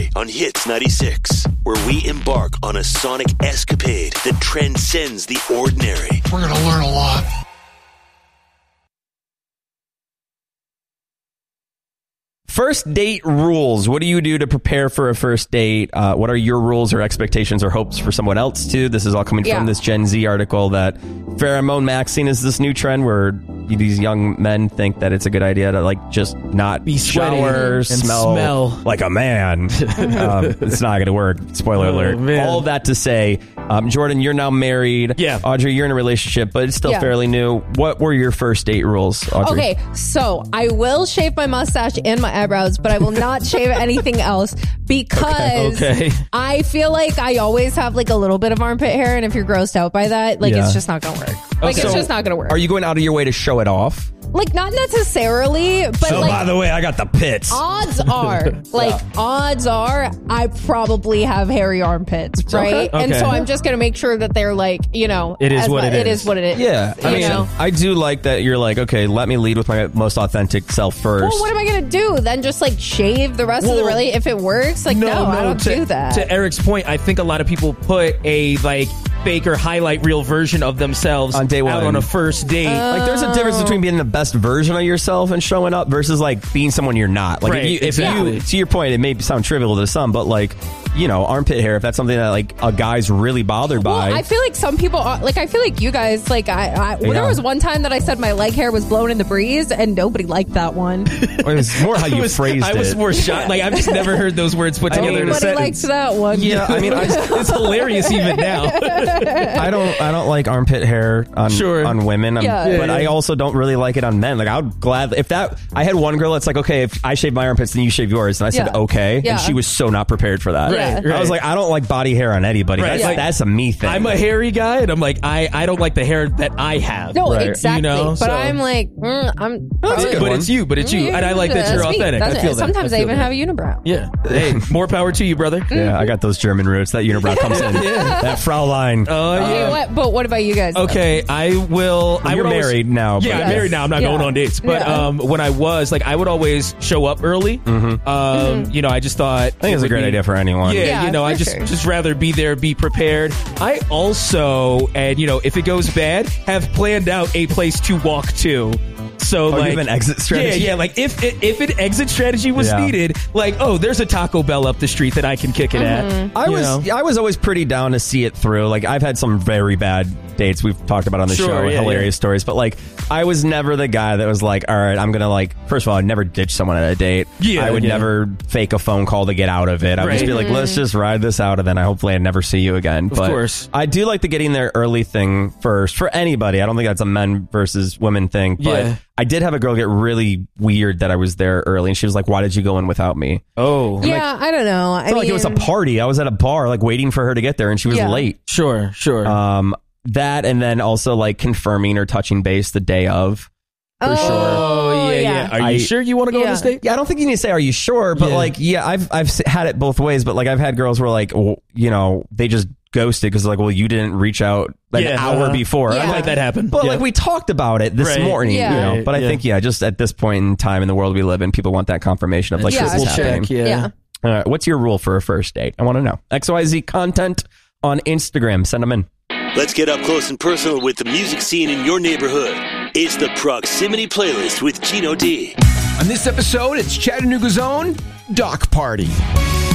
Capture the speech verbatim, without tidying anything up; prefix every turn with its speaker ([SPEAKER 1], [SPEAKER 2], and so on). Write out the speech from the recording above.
[SPEAKER 1] On Hits ninety-six, where we embark on a sonic escapade that transcends the ordinary.
[SPEAKER 2] We're going to learn a lot.
[SPEAKER 3] First date rules. What do you do to prepare for a first date? Uh, what are your rules or expectations or hopes for someone else too? This is all coming
[SPEAKER 4] Yeah.
[SPEAKER 3] from this Gen Z article that pheromone maxing is this new trend where these young men think that it's a good idea to like just not
[SPEAKER 5] be sweaty
[SPEAKER 3] shower,
[SPEAKER 5] and
[SPEAKER 3] smell,
[SPEAKER 5] smell
[SPEAKER 3] like a man. um, it's not going to work. Spoiler
[SPEAKER 5] Oh,
[SPEAKER 3] alert.
[SPEAKER 5] man.
[SPEAKER 3] All of that to say, um, Jordan, you're now married.
[SPEAKER 5] Yeah.
[SPEAKER 3] Audrey, you're in a relationship, but it's still
[SPEAKER 4] Yeah.
[SPEAKER 3] fairly new. What were your first date rules, Audrey?
[SPEAKER 4] Okay, so I will shave my mustache and my eyebrows, but I will not shave anything else because
[SPEAKER 5] Okay. Okay.
[SPEAKER 4] I feel like I always have like a little bit of armpit hair, and if you're grossed out by that, like
[SPEAKER 3] Yeah.
[SPEAKER 4] it's just not gonna work. Like
[SPEAKER 3] So
[SPEAKER 4] it's just not gonna work.
[SPEAKER 3] Are you going out of your way to show it off?
[SPEAKER 4] Like not necessarily, but
[SPEAKER 3] So,
[SPEAKER 4] like
[SPEAKER 3] by the way, I got the pits.
[SPEAKER 4] odds are, like odds are, I probably have hairy armpits, right?
[SPEAKER 3] Okay.
[SPEAKER 4] And
[SPEAKER 5] Okay.
[SPEAKER 4] so I'm just gonna make sure that they're like, you know,
[SPEAKER 5] It is
[SPEAKER 4] as
[SPEAKER 5] what
[SPEAKER 4] mu-
[SPEAKER 5] it
[SPEAKER 4] It
[SPEAKER 5] is.
[SPEAKER 4] is what it is.
[SPEAKER 3] Yeah, I
[SPEAKER 4] You
[SPEAKER 3] mean,
[SPEAKER 4] know?
[SPEAKER 3] I do like that you're like, okay, let me lead with my most authentic self first.
[SPEAKER 4] Well, what am I gonna do then? Just like shave the rest of the
[SPEAKER 5] Well,
[SPEAKER 4] really? If it works, like no, I don't
[SPEAKER 5] to,
[SPEAKER 4] do that.
[SPEAKER 5] To Eric's point, I think a lot of people put a like fake or highlight reel version of themselves
[SPEAKER 3] On day
[SPEAKER 5] out
[SPEAKER 3] one.
[SPEAKER 5] on a first date.
[SPEAKER 3] Like, there's a difference between being the best version of yourself and showing up versus like being someone you're not. Like,
[SPEAKER 5] Right,
[SPEAKER 3] if, you, if
[SPEAKER 5] exactly.
[SPEAKER 3] you, to your point, it may sound trivial to some, but like, you know, armpit hair, if that's something that like a guy's really bothered
[SPEAKER 4] Well,
[SPEAKER 3] by.
[SPEAKER 4] I feel like some people are like. I feel like you guys like. I, I
[SPEAKER 3] Yeah.
[SPEAKER 4] there was one time that I said my leg hair was blown in the breeze, and nobody liked that one.
[SPEAKER 3] it was more how you
[SPEAKER 5] I was,
[SPEAKER 3] phrased
[SPEAKER 5] I was
[SPEAKER 3] it.
[SPEAKER 5] more shocked. Like I've just never heard those words put together in a
[SPEAKER 4] Nobody
[SPEAKER 5] sentence.
[SPEAKER 4] liked that one.
[SPEAKER 3] Yeah, I mean, I,
[SPEAKER 5] It's hilarious even now.
[SPEAKER 3] I don't, I don't like armpit hair on
[SPEAKER 5] Sure.
[SPEAKER 3] on women, I'm-
[SPEAKER 4] Yeah.
[SPEAKER 3] but
[SPEAKER 5] Yeah,
[SPEAKER 3] I
[SPEAKER 5] yeah.
[SPEAKER 3] also don't really like it on men. Like, I would gladly if that I had one girl that's like, okay, if I shave my armpits, then you shave yours, and I said
[SPEAKER 4] Yeah.
[SPEAKER 3] okay,
[SPEAKER 4] Yeah.
[SPEAKER 3] and she was so not prepared for that.
[SPEAKER 4] Right,
[SPEAKER 3] I was like, I don't like body hair on anybody.
[SPEAKER 5] Right,
[SPEAKER 3] That's,
[SPEAKER 5] like,
[SPEAKER 3] that's a me thing.
[SPEAKER 5] I'm a hairy guy, and I'm like, I, I don't like the hair that I have.
[SPEAKER 4] No,
[SPEAKER 3] Right.
[SPEAKER 4] exactly.
[SPEAKER 5] You know,
[SPEAKER 4] but
[SPEAKER 5] so-
[SPEAKER 4] I'm like, mm, I'm.
[SPEAKER 3] That's a
[SPEAKER 4] probably-
[SPEAKER 3] good
[SPEAKER 5] But
[SPEAKER 3] one.
[SPEAKER 5] it's you, but it's you, and I like that you're
[SPEAKER 4] That's me.
[SPEAKER 5] authentic.
[SPEAKER 4] That's
[SPEAKER 5] I feel
[SPEAKER 4] it.
[SPEAKER 5] that.
[SPEAKER 4] Sometimes I,
[SPEAKER 5] feel
[SPEAKER 4] even
[SPEAKER 5] that.
[SPEAKER 4] have a unibrow.
[SPEAKER 5] Yeah. Hey, more power to you, brother.
[SPEAKER 3] Yeah, I got those German roots. That unibrow comes in. That Fraulein.
[SPEAKER 5] Oh
[SPEAKER 4] Okay,
[SPEAKER 5] yeah.
[SPEAKER 4] what? But what about you guys? though?
[SPEAKER 5] Okay, I will. I
[SPEAKER 3] You're
[SPEAKER 5] would always-
[SPEAKER 3] married now,
[SPEAKER 5] Yeah,
[SPEAKER 3] but-
[SPEAKER 5] I'm married now. I'm not
[SPEAKER 4] Yeah.
[SPEAKER 5] going on dates. But
[SPEAKER 4] Yeah.
[SPEAKER 5] um, when I was like, I would always show up early.
[SPEAKER 3] Mm-hmm.
[SPEAKER 5] Um, you know, I just thought
[SPEAKER 3] I think it's a great idea for anyone.
[SPEAKER 5] Yeah,
[SPEAKER 4] Yeah,
[SPEAKER 5] you know, I
[SPEAKER 4] for
[SPEAKER 5] just
[SPEAKER 4] sure.
[SPEAKER 5] just rather be there, be prepared. I also, and you know, if it goes bad, have planned out a place to walk to. So
[SPEAKER 3] Oh, you
[SPEAKER 5] like
[SPEAKER 3] have an exit strategy?
[SPEAKER 5] Yeah, yeah. Like if if an exit strategy was
[SPEAKER 3] Yeah.
[SPEAKER 5] needed, like oh, there's a Taco Bell up the street that I can kick it at.
[SPEAKER 3] I
[SPEAKER 5] you
[SPEAKER 3] was
[SPEAKER 5] know?
[SPEAKER 3] I was always pretty down to see it through. Like, I've had some very bad dates we've talked about on the
[SPEAKER 5] Sure,
[SPEAKER 3] show,
[SPEAKER 5] yeah,
[SPEAKER 3] hilarious
[SPEAKER 5] yeah.
[SPEAKER 3] stories. But like, I was never the guy that was like, all right, I'm gonna like. First of all, I'd never ditch someone at a date.
[SPEAKER 5] Yeah,
[SPEAKER 3] I would
[SPEAKER 5] yeah.
[SPEAKER 3] never fake a phone call to get out of it. I would just
[SPEAKER 5] Right.
[SPEAKER 3] be like, let's just ride this out, and then I hopefully I'd never see you again.
[SPEAKER 5] Of
[SPEAKER 3] but
[SPEAKER 5] course.
[SPEAKER 3] I do like the getting there early thing first for anybody. I don't think that's a men versus women thing. But
[SPEAKER 5] Yeah.
[SPEAKER 3] I did have a girl get really weird that I was there early, and she was like, "Why did you go in without me?"
[SPEAKER 5] Oh,
[SPEAKER 4] Yeah, I don't know. I
[SPEAKER 3] It's not like it was a
[SPEAKER 4] mean,
[SPEAKER 3] party. I was at a bar, like waiting for her to get there, and she was
[SPEAKER 4] Yeah.
[SPEAKER 3] late.
[SPEAKER 5] sure, sure.
[SPEAKER 3] Um, that and then also like confirming or touching base the day of. For
[SPEAKER 4] Oh,
[SPEAKER 3] sure.
[SPEAKER 5] oh yeah, yeah. Are you
[SPEAKER 3] I-
[SPEAKER 5] sure you want to go on
[SPEAKER 4] Yeah.
[SPEAKER 5] this date?
[SPEAKER 3] Yeah, I don't think you need to say, "Are you sure?" But
[SPEAKER 5] Yeah.
[SPEAKER 3] like, yeah, I've I've s- had it both ways. But like, I've had girls where like, well, you know, they just ghosted because like, well, you didn't reach out like an
[SPEAKER 5] Yeah,
[SPEAKER 3] hour
[SPEAKER 5] uh-huh.
[SPEAKER 3] before.
[SPEAKER 4] Yeah.
[SPEAKER 3] I'm
[SPEAKER 5] I've
[SPEAKER 3] like,
[SPEAKER 5] had that happen.
[SPEAKER 3] but
[SPEAKER 5] Yeah.
[SPEAKER 3] like, we talked about it this
[SPEAKER 5] Right.
[SPEAKER 3] morning.
[SPEAKER 4] Yeah.
[SPEAKER 3] You know, but I
[SPEAKER 5] Yeah.
[SPEAKER 3] think yeah, just at this point in time in the world we live in, people want that confirmation of like
[SPEAKER 4] Yeah,
[SPEAKER 3] this is
[SPEAKER 5] We'll
[SPEAKER 4] sure.
[SPEAKER 3] happening.
[SPEAKER 5] check. Yeah.
[SPEAKER 4] Yeah.
[SPEAKER 3] All right, what's your rule for a first date? I want to know. X Y Z content on Instagram. Send them in.
[SPEAKER 1] Let's get up close and personal with the music scene in your neighborhood. It's the Proximity Playlist with Gino D.
[SPEAKER 2] On this episode, it's Chattanooga's own Doc Party.